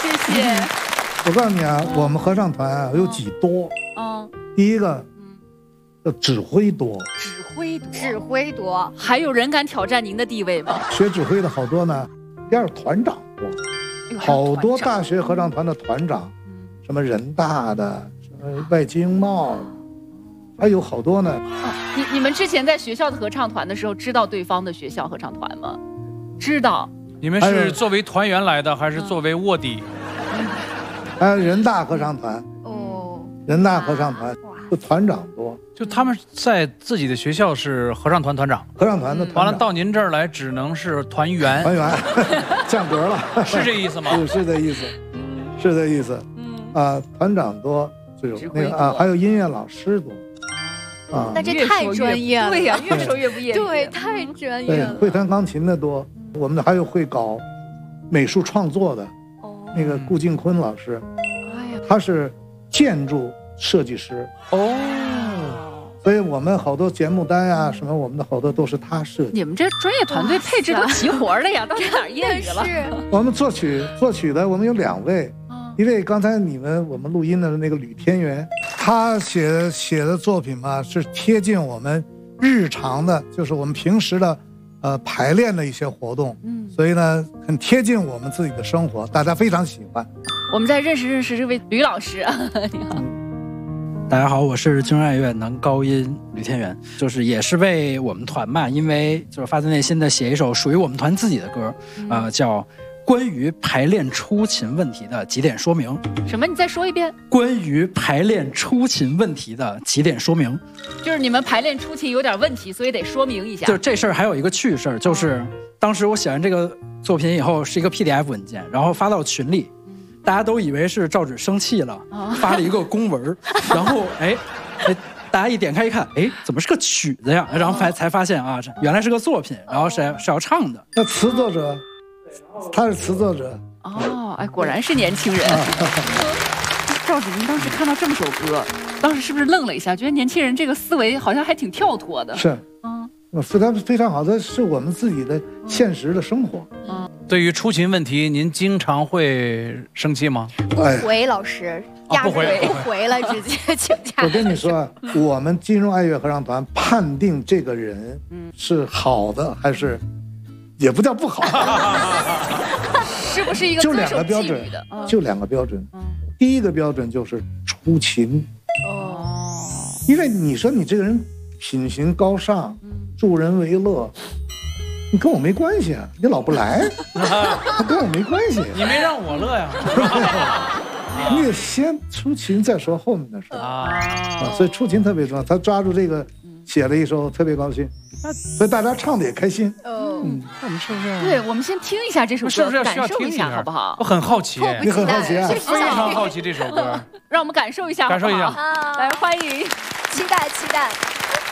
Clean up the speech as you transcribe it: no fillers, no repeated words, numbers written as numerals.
谢谢。 我告诉你啊，我们合唱团啊有几多？第一个叫指挥多， 指挥多，还有人敢挑战您的地位吗？ 学指挥的好多呢。第二团长多，好多大学合唱团的团长，什么人大的，什么外经贸，还有好多呢。 你们之前在学校的合唱团的时候，知道对方的学校合唱团吗？知道。 你们是作为团员来的，还是作为卧底？ 还有人大合唱团。人大合唱团就团长多， 就他们在自己的学校是合唱团团长， 合唱团的团长， 完了到您这儿来只能是团员， 降格了， 是这意思吗？ 是这意思，是这意思。团长多就有那个还有音乐老师多。 那这太专业了。 对呀，越说越不业余。 对，太专业了。 会弹钢琴的多，我们还有会搞美术创作的，那个顾敬坤老师，他是建筑设计师所以我们好多节目单啊什么，我们的好多都是他设计。 你们这专业团队配置都齐活了呀，到哪儿业余了？ 我们作曲的我们有2位，一位刚才我们录音的那个吕天元，他写的作品嘛是贴近我们日常的，就是我们平时的排练的一些活动，所以呢很贴近我们自己的生活，大家非常喜欢。 我们再认识这位吕老师。你好。 大家好，我是京爱乐男高音吕天元，就是也是为我们团嘛，因为就是发自内心的写一首属于我们团自己的歌，叫《关于排练出琴问题的几点说明》。 什么？你再说一遍。 关于排练出琴问题的几点说明， 就是你们排练出琴有点问题，所以得说明一下。 就这事儿还有一个趣事儿，就是当时我写完这个作品以后是一个 PDF 文件，然后发到群里。大家都以为是赵芷生气了，发了一个公文，然后大家一点开一看，怎么是个曲子呀？然后才发现啊，原来是个作品，然后是要唱的。 那词作者，他是词作者。 果然是年轻人。赵芷，您当时看到这么首歌，当时是不是愣了一下，觉得年轻人这个思维好像还挺跳脱的？ 是，非常好的，是我们自己的现实的生活。 对于出琴问题，您经常会生气吗？ 不回老师，压根不回了，直接请假。 我跟你说，我们金融爱乐合唱团判定这个人是好的还是，也不叫不好， 是不是一个就2个标准？就2个标准。第一个标准就是出琴。因为你说你这个人品行高尚，助人为乐。你跟我没关系啊，你老不来，他跟我没关系。 你没让我乐呀。 你得先出琴再说后面的事所以出琴特别重要。他抓住这个写了一首，特别高兴，所以大家唱的也开心。 我们是不是？ 对，我们先听一下这首歌， 是不是感受一下，好不好？ 我很好奇， 你很好奇啊， 非常好奇这首歌， 让我们感受一下， 感受一下。 来，欢迎， 期待。